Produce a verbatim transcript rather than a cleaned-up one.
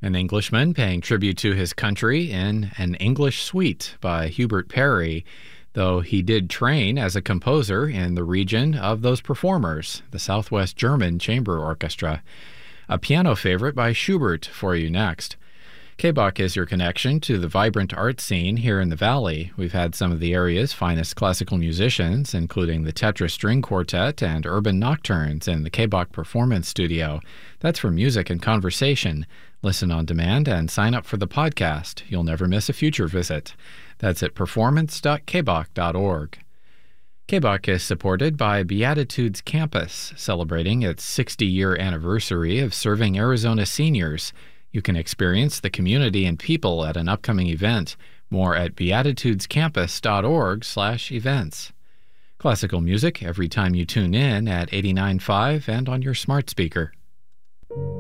An Englishman paying tribute to his country in An English Suite by Hubert Parry, though he did train as a composer in the region of those performers, the Southwest German Chamber Orchestra. A piano favorite by Schubert for you next. K B O C is your connection to the vibrant art scene here in the Valley. We've had some of the area's finest classical musicians, including the Tetra String Quartet and Urban Nocturnes in the K B O C Performance Studio. That's for music and conversation. Listen on demand and sign up for the podcast. You'll never miss a future visit. That's at performance dot k b o c dot org. K B O C is supported by Beatitudes Campus, celebrating its sixty-year anniversary of serving Arizona seniors. You can experience the community and people at an upcoming event. More at beatitudes campus dot org slash events. Classical music every time you tune in at eighty-nine point five and on your smart speaker.